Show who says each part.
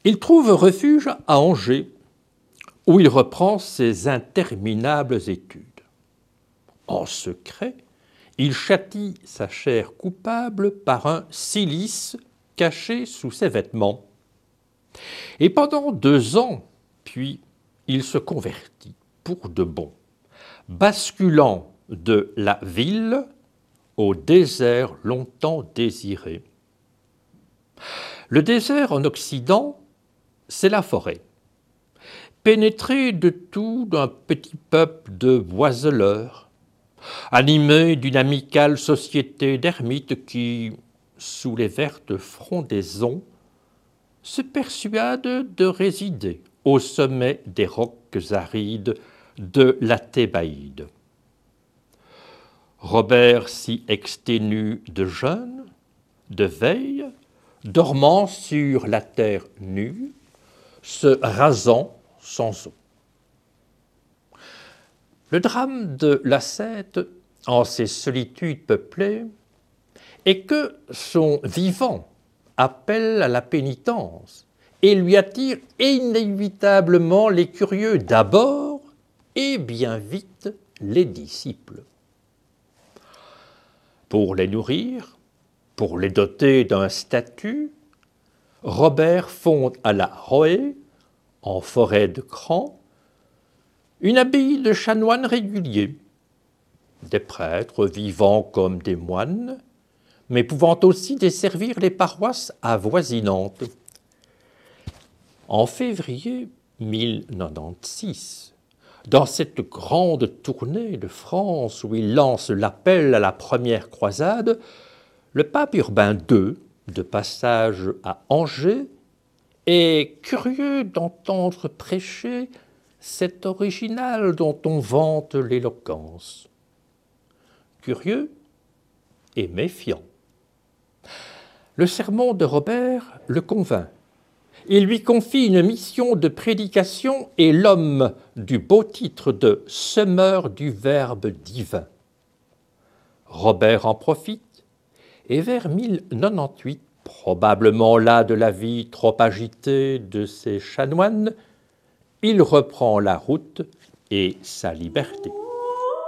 Speaker 1: Il trouve refuge à Angers, où il reprend ses interminables études. En secret, il châtie sa chair coupable par un cilice caché sous ses vêtements. Et pendant 2 ans, puis, il se convertit pour de bon, basculant de la ville au désert longtemps désiré. Le désert en Occident, c'est la forêt, pénétrée de tout d'un petit peuple de voiseleurs, animé d'une amicale société d'ermites qui, sous les vertes frondaisons, se persuade de résider au sommet des rocs arides de la Thébaïde. Robert s'y exténue de jeûne, de veille, dormant sur la terre nue, se rasant sans eau. Le drame de l'ascète, en ces solitudes peuplées, est que son vivant appelle à la pénitence et lui attire inévitablement les curieux d'abord et bien vite les disciples. Pour les nourrir, pour les doter d'un statut, Robert fonde à la Roë, en forêt de Cran, une abbaye de chanoines réguliers, des prêtres vivant comme des moines, mais pouvant aussi desservir les paroisses avoisinantes. En février 1096, dans cette grande tournée de France où il lance l'appel à la première croisade, le pape Urbain II, de passage à Angers, est curieux d'entendre prêcher cet original dont on vante l'éloquence. Curieux et méfiant. Le sermon de Robert le convainc. Il lui confie une mission de prédication et l'homme du beau titre de semeur du Verbe divin. Robert en profite et vers 1098, probablement las de la vie trop agitée de ses chanoines, il reprend la route et sa liberté.